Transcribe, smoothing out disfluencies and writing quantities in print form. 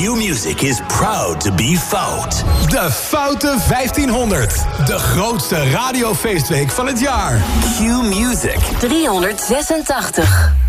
Q-Music is proud to be Fout. De Foute 1500. De grootste radiofeestweek van het jaar. Q-Music 386.